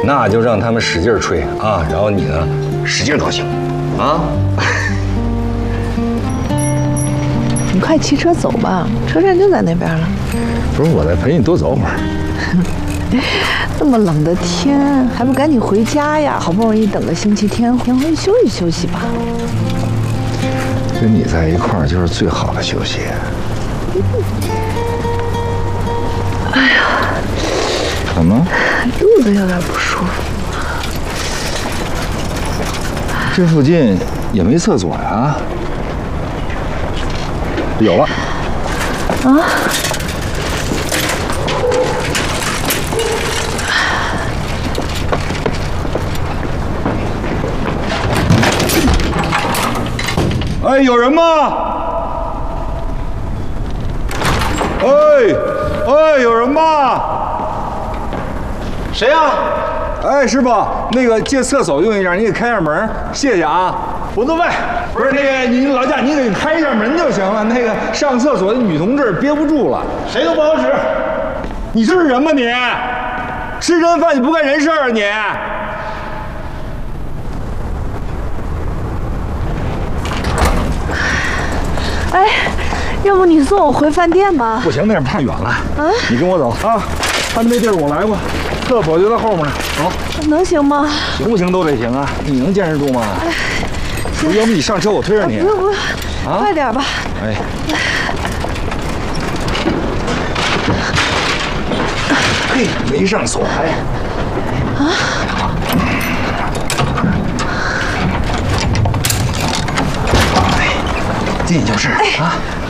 那就让他们使劲吹啊，然后你呢，使劲高兴，啊。 你快骑车走吧，车站就在那边了。 不是，我再陪你多走会儿。 这么冷的天，还不赶紧回家呀？好不容易等个星期天，回去休息休息吧。 跟你在一块儿就是最好的休息。 哎呀， 怎么？ 肚子有点不舒服。 这附近也没厕所呀？有了。 啊？ 哎，有人吗？哎，有人吗？ 谁呀？ 哎，师傅，那个借厕所用一下，你给开下门，谢谢啊。 我都问， 不是那个，你老贾，你给开一下门就行了。那个上厕所的女同志憋不住了， 谁都不好使。 你是人吗你？吃人饭你不干人事啊你？ 哎，要不你送我回饭店吧？ 不行，那太远了。啊，你跟我走啊。他们那地儿我来过，厕所就在后面呢。走， 能行吗？ 行不行都得行啊。你能坚持住吗？要不你上车，我推着你。 不用，啊，快点吧。 哎。嘿，没上锁哎。啊。进去就是啊。